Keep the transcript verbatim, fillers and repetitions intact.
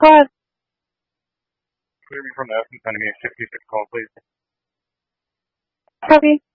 Go ahead. Clear me from the Essence Enemy sixty-six call, please. Copy.